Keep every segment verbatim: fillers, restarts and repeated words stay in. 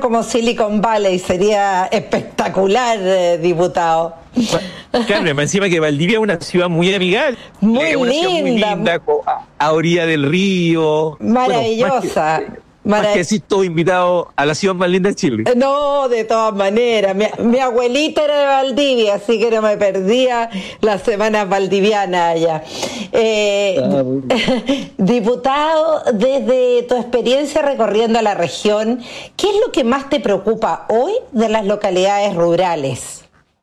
como Silicon Valley, sería espectacular, eh, diputado. Claro, encima que Valdivia es una ciudad muy amigable, muy es una linda, ciudad muy linda, a, a orilla del río. Maravillosa. Bueno, más que, Marav- más que decir, todo invitado a la ciudad más linda de Chile. No, de todas maneras. Mi, mi abuelita era de Valdivia, así que no me perdía las semanas valdivianas allá. Eh, ah, diputado, desde tu experiencia recorriendo la región, ¿qué es lo que más te preocupa hoy de las localidades rurales?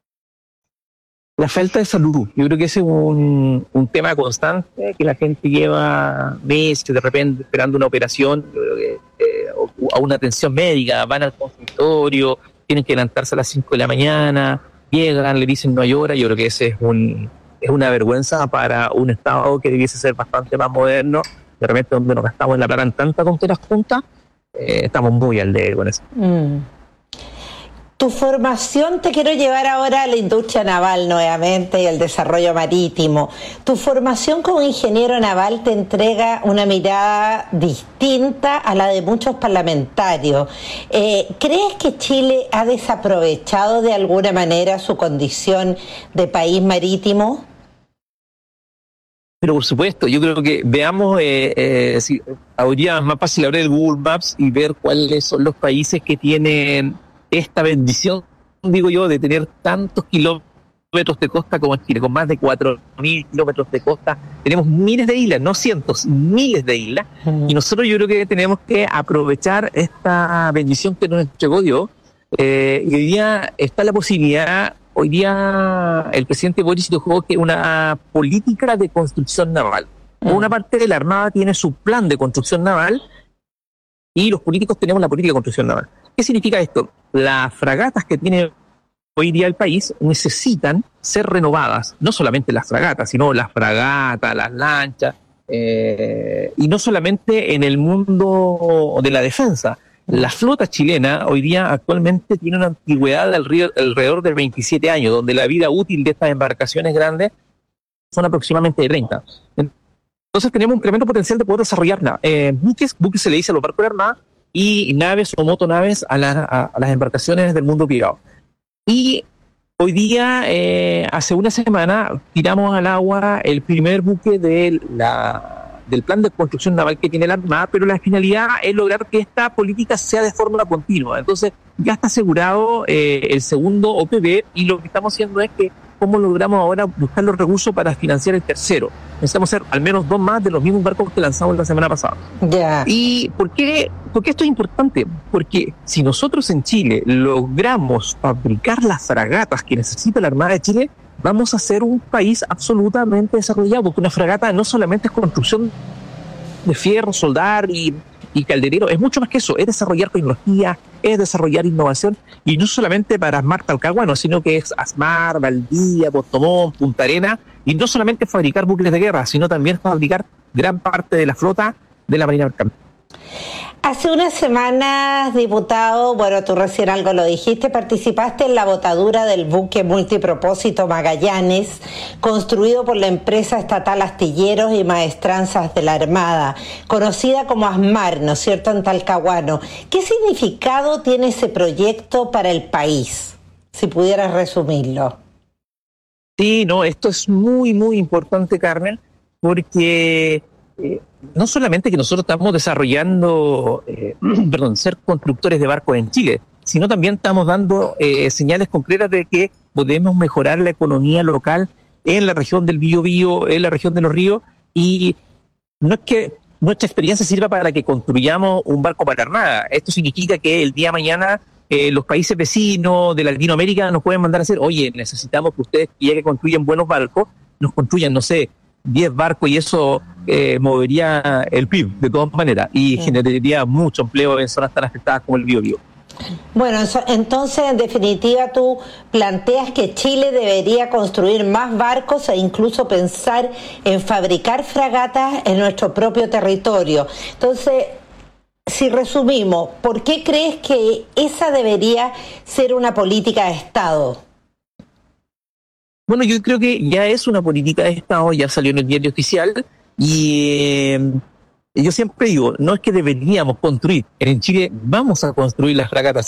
La falta de salud. Yo creo que ese es un, un tema constante, que la gente lleva meses de repente esperando una operación, yo creo que, eh, o, o una atención médica, van al consultorio, tienen que levantarse a las cinco de la mañana, llegan, le dicen no hay hora. Yo creo que ese es un es una vergüenza para un Estado que debiese ser bastante más moderno. De repente, donde nos gastamos en la plata en tantas tonteras juntas, eh, estamos muy al debe con eso. Mm. Tu formación, te quiero llevar ahora a la industria naval nuevamente y el desarrollo marítimo. Tu formación como ingeniero naval te entrega una mirada distinta a la de muchos parlamentarios. Eh, ¿Crees que Chile ha desaprovechado de alguna manera su condición de país marítimo? Pero por supuesto, yo creo que veamos, eh, eh, si, habría más fácil abrir el Google Maps y ver cuáles son los países que tienen esta bendición, digo yo, de tener tantos kilómetros de costa como Chile, con más de cuatro mil kilómetros de costa. Tenemos miles de islas, no cientos, miles de islas, uh-huh. Y nosotros yo creo que tenemos que aprovechar esta bendición que nos entregó Dios. Eh, y hoy día está la posibilidad, hoy día el presidente Boris dejó que una política de construcción naval. Uh-huh. Una parte de la Armada tiene su plan de construcción naval y los políticos tenemos la política de construcción naval. ¿Qué significa esto? Las fragatas que tiene hoy día el país necesitan ser renovadas. No solamente las fragatas, sino las fragatas, las lanchas, eh, y no solamente en el mundo de la defensa. La flota chilena hoy día actualmente tiene una antigüedad de alrededor de veintisiete años, donde la vida útil de estas embarcaciones grandes son aproximadamente de treinta. Entonces tenemos un tremendo potencial de poder desarrollar eh, buques, buques se le dice a los barcos de la Armada, y naves o motonaves a, la, a, a las embarcaciones del mundo privado. Y hoy día, eh, hace una semana, tiramos al agua el primer buque de la, del plan de construcción naval que tiene la Armada, pero la finalidad es lograr que esta política sea de forma continua. Entonces, ya está asegurado eh, el segundo O P B, y lo que estamos haciendo es que cómo logramos ahora buscar los recursos para financiar el tercero. Necesitamos hacer al menos dos más de los mismos barcos que lanzamos la semana pasada. Yeah. ¿Y por qué, por qué esto es importante? Porque si nosotros en Chile logramos fabricar las fragatas que necesita la Armada de Chile, vamos a ser un país absolutamente desarrollado, porque una fragata no solamente es construcción de fierro, soldar y, y calderero, es mucho más que eso, es desarrollar tecnología, es desarrollar innovación, y no solamente para Asmar Talcahuano, sino que es Asmar, Valdivia, Puerto Montt, Punta Arenas, y no solamente fabricar buques de guerra, sino también fabricar gran parte de la flota de la Marina Mercante. Hace unas semanas, diputado, bueno, tú recién algo lo dijiste, participaste en la botadura del buque multipropósito Magallanes, construido por la empresa estatal Astilleros y Maestranzas de la Armada, conocida como ASMAR, ¿no es cierto?, en Talcahuano. ¿Qué significado tiene ese proyecto para el país, si pudieras resumirlo? Sí, no, esto es muy, muy importante, Carmen, porque eh, no solamente que nosotros estamos desarrollando, eh, perdón, ser constructores de barcos en Chile, sino también estamos dando eh, señales concretas de que podemos mejorar la economía local en la región del Biobío, en la región de los ríos, y no es que nuestra experiencia sirva para que construyamos un barco para la Armada. Esto significa que el día de mañana eh, los países vecinos de Latinoamérica nos pueden mandar a decir, oye, necesitamos que ustedes, ya que construyen buenos barcos, nos construyan, no sé, diez barcos, y eso eh, movería el P I B de todas maneras y sí. generaría mucho empleo en zonas tan afectadas como el Biobío. Bueno, entonces en definitiva tú planteas que Chile debería construir más barcos e incluso pensar en fabricar fragatas en nuestro propio territorio. Entonces, si resumimos, ¿por qué crees que esa debería ser una política de Estado? Bueno, yo creo que ya es una política de Estado, ya salió en el diario oficial, y eh, yo siempre digo, no es que deberíamos construir, en Chile vamos a construir las fragatas.